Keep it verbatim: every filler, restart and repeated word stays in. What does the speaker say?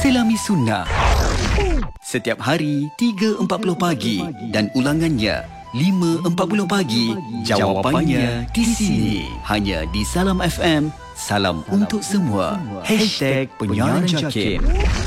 Selami Sunnah. Setiap hari tiga empat puluh pagi dan ulangannya lima empat puluh pagi. Jawapannya di sini. Hanya di Salam F M. Salam untuk semua. Hashtag Penyiaran Jakim.